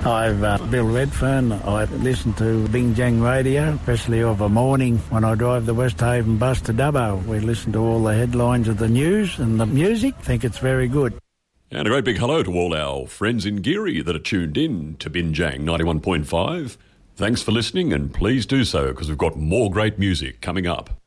I've Bill Redfern. I listen to Binjang Radio, especially of a morning when I drive the Westhaven bus to Dubbo. We listen to all the headlines of the news and the music. Think it's very good. And a great big hello to all our friends in Geary that are tuned in to Binjang 91.5. Thanks for listening, and please do so because we've got more great music coming up.